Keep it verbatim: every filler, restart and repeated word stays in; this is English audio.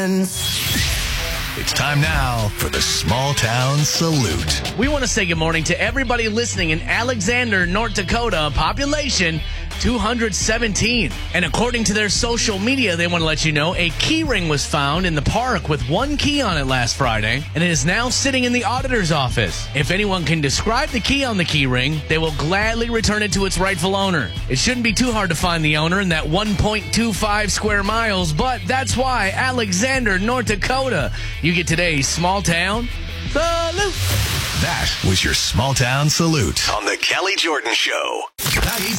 It's time now for the Small Town Salute. We want to say good morning to everybody listening in Alexander, North Dakota, population two hundred seventeen. And according to their social media, they want to let you know a key ring was found in the park with one key on it last Friday, and it is now sitting in the auditor's office. If anyone can describe the key on the key ring, they will gladly return it to its rightful owner. It shouldn't be too hard to find the owner in that one point two five square miles, but that's why Alexander, North Dakota, you get today's Small Town Salute. That was your Small Town Salute on The Kelly Jordan Show.